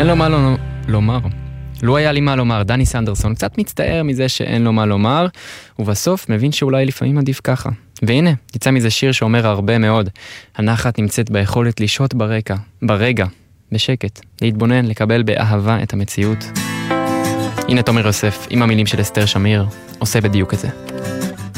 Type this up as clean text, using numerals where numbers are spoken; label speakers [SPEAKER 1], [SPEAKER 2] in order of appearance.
[SPEAKER 1] אין לו מה לומר. לו היה לי מה לומר, דני סנדרסון קצת מצטער מזה שאין לו מה לומר, ובסוף מבין שאולי לפעמים עדיף ככה. והנה, יצא מזה שיר שאומר הרבה מאוד. הנחת נמצאת ביכולת לשהות ברגע, בשקט, להתבונן, לקבל באהבה את המציאות. הנה תומר יוסף, עם המילים של אסתר שמיר, עושה בדיוק את זה.